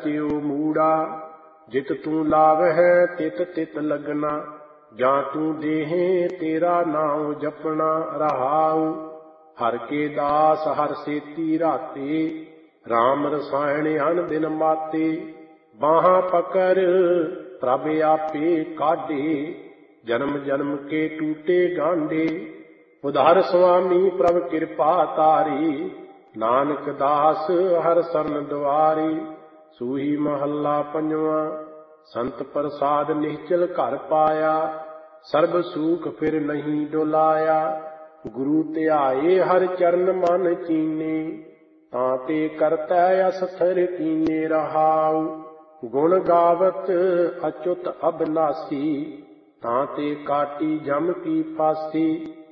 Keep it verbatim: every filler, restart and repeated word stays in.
ਰਚਿਓ ਮੂੜਾ। ਜਿਤ ਤੂੰ ਲਾਵਹਿ ਤਿਤ ਤਿਤ ਲਗਨਾ। ਜਾਂ ਤੂੰ ਦੇਹੇ ਤੇਰਾ ਨਾਉ ਜਪਣਾ। ਰਹਾਉ ਹਰ ਕੇ ਦਾਸ ਹਰ ਸੇਤੀ ਰਾਤੇ। ਰਾਮ ਰਸਾਇਣ ਅਨ ਦਿਨ ਮਾਤੇ। ਬਾਹਾਂ ਪਕੜ ਪ੍ਰਭ ਆਪੇ ਕਾਢੇ। ਜਨਮ ਜਨਮ ਕੇ ਟੂਟੇ ਗਾਂਡੇ। ਉਧਾਰ ਸੁਆਮੀ ਪ੍ਰਭ ਕਿਰਪਾ ਤਾਰੀ। ਨਾਨਕ ਦਾਸ ਹਰ ਸਰਨ ਦੁਆਰੀ। ਸੂਹੀ ਮਹੱਲਾ ਪੰਜਵਾਂ। ਸੰਤ ਪ੍ਰਸਾਦ ਨਿਹਚਲ ਘਰ ਪਾਇਆ। ਸਰਬ ਸੂਖ ਫਿਰ ਨਹੀਂ ਡੋਲਾਇਆ। ਗੁਰੂ ਧਿਆਏ ਹਰ ਚਰਨ ਮਨ ਚੀਨੇ। ਤਾਂ ਤੇ ਕਰਤੈ ਅਸਥਿਰ ਕੀਨੇ। ਰਹਾਉ ਗੁਣ ਗਾਵਤ ਅਚੁੱਤ ਅਬਨਾਸੀ। ਤਾਂ ਤੇ ਕਾਟੀ ਜਮ ਕੀ ਫਾਸੀ।